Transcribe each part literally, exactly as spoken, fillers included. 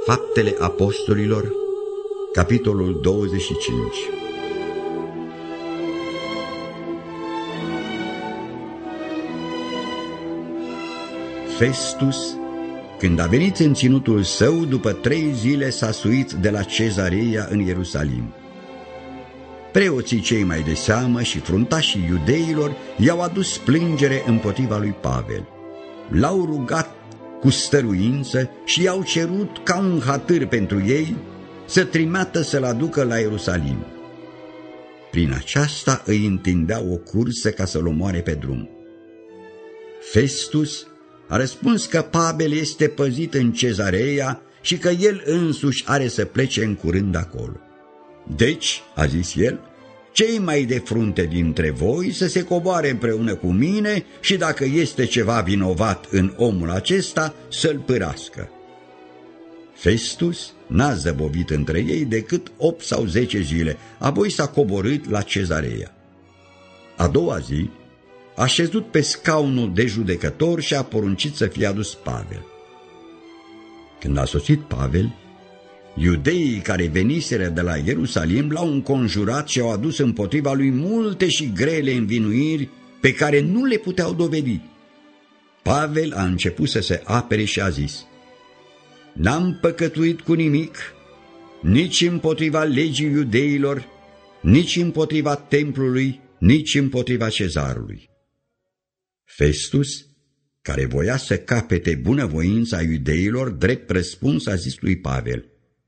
Faptele Apostolilor, capitolul douăzeci și cinci. Festus, când a venit în ținutul său, după trei zile s-a suit de la Cezarea în Ierusalim. Preoții cei mai de seamă și fruntașii iudeilor i-au adus plângere împotriva lui Pavel. L-au rugat cu stăruință și i-au cerut ca un hatâr pentru ei să trimeată să-l aducă la Ierusalim. Prin aceasta îi întindeau o cursă ca să-l omoare pe drum. Festus a răspuns că Pavel este păzit în Cezarea și că el însuși are să plece în curând acolo. Deci, a zis el, cei mai de frunte dintre voi să se coboare împreună cu mine și dacă este ceva vinovat în omul acesta, să-l pârască. Festus n-a zăbovit între ei decât opt sau zece zile, apoi s-a coborât la Cezarea. A doua zi a șezut pe scaunul de judecător și a poruncit să fie adus Pavel. Când a sosit Pavel, iudeii care veniseră de la Ierusalim l-au înconjurat și au adus împotriva lui multe și grele învinuiri pe care nu le puteau dovedi. Pavel a început să se apere și a zis: N-am păcătuit cu nimic, nici împotriva legii iudeilor, nici împotriva templului, nici împotriva cezarului. Festus, care voia să capete bunăvoința iudeilor, drept răspuns a zis lui Pavel: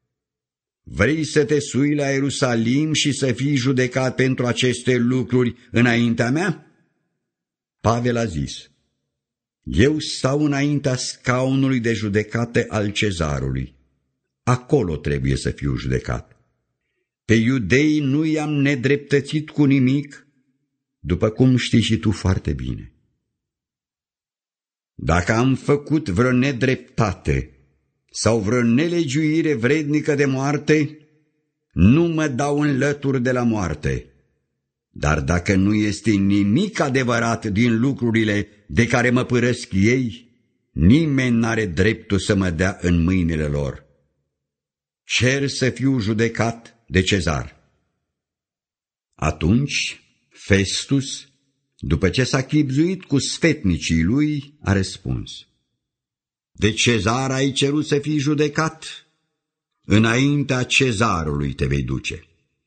Vrei să te sui la Ierusalim și să fii judecat pentru aceste lucruri înaintea mea? Pavel a zis: Eu stau înaintea scaunului de judecată al cezarului. Acolo trebuie să fiu judecat. Pe iudei nu i-am nedreptățit cu nimic, după cum știi și tu foarte bine. Dacă am făcut vreo nedreptate sau vreo nelegiuire vrednică de moarte, nu mă dau în lături de la moarte. Dar dacă nu este nimic adevărat din lucrurile de care mă părăsc ei, nimeni n-are dreptul să mă dea în mâinile lor. Cer să fiu judecat de cezar. Atunci Festus, după ce s-a chibzuit cu sfetnicii lui, a răspuns: De cezar ai cerut să fii judecat? Înaintea cezarului te vei duce.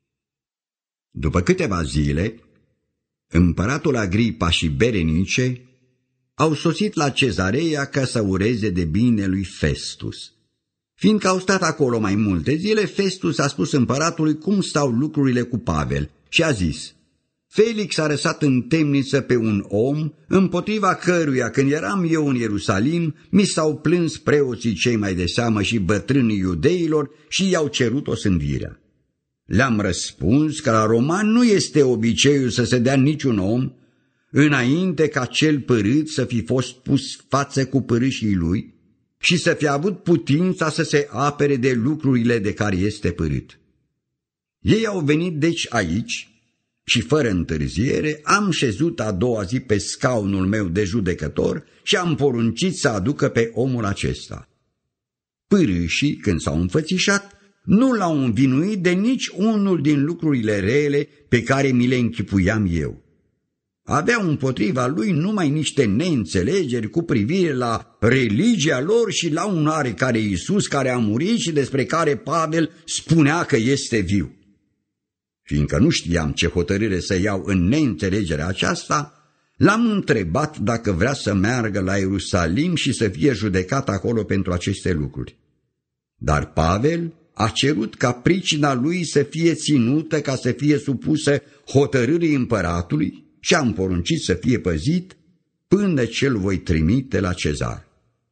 După câteva zile, împăratul Agripa și Berenice au sosit la Cezarea ca să ureze de bine lui Festus. Fiindcă au stat acolo mai multe zile, Festus a spus împăratului cum stau lucrurile cu Pavel și a zis: Felix a lăsat în temniță pe un om, împotriva căruia, când eram eu în Ierusalim, mi s-au plâns preoții cei mai de seamă și bătrânii iudeilor și i-au cerut osândirea. Le-am răspuns că la roman nu este obiceiul să se dea niciun om, înainte ca cel părât să fi fost pus față cu părâșii lui și să fi avut putința să se apere de lucrurile de care este părât. Ei au venit deci aici și, fără întârziere, am șezut a doua zi pe scaunul meu de judecător și am poruncit să aducă pe omul acesta. Părâșii, când s-au înfățișat, nu l-au învinuit de nici unul din lucrurile rele pe care mi le închipuiam eu. Aveau împotriva lui numai niște neînțelegeri cu privire la religia lor și la un oarecare Iisus care a murit și despre care Pavel spunea că este viu. Fiindcă nu știam ce hotărâre să iau în neînțelegerea aceasta, l-am întrebat dacă vrea să meargă la Ierusalim și să fie judecat acolo pentru aceste lucruri. Dar Pavel a cerut ca pricina lui să fie ținută ca să fie supusă hotărârii împăratului și am poruncit să fie păzit până ce îl voi trimite la cezar.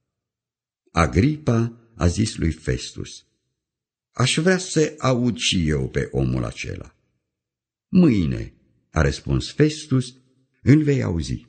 Agripa a zis lui Festus: Aș vrea să aud și eu pe omul acela. Mâine, a răspuns Festus, îl vei auzi.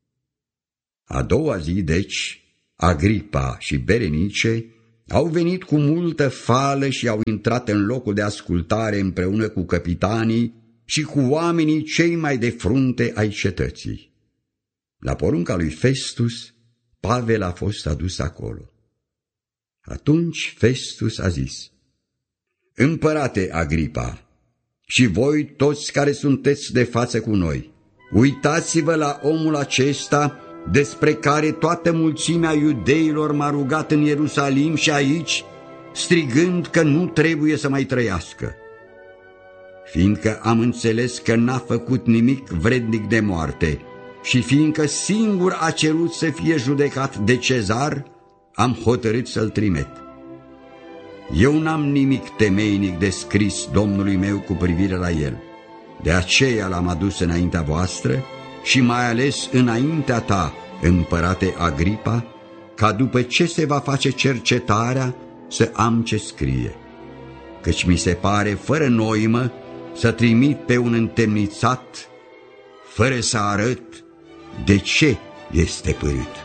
A doua zi, deci, Agripa și Berenice au venit cu multă fală și au intrat în locul de ascultare împreună cu capitanii și cu oamenii cei mai de frunte ai cetății. La porunca lui Festus, Pavel a fost adus acolo. Atunci Festus a zis: Împărate Agripa, și voi toți care sunteți de față cu noi, uitați-vă la omul acesta despre care toată mulțimea iudeilor m-a rugat în Ierusalim și aici, strigând că nu trebuie să mai trăiască. Fiindcă am înțeles că n-a făcut nimic vrednic de moarte și fiindcă singur a cerut să fie judecat de Cezar, am hotărât să-l trimit. Eu n-am nimic temeinic de scris Domnului meu cu privire la el. De aceea l-am adus înaintea voastră și mai ales înaintea ta, împărate Agripa, ca după ce se va face cercetarea să am ce scrie. Căci mi se pare fără noimă să trimit pe un întemnițat fără să arăt de ce este părât.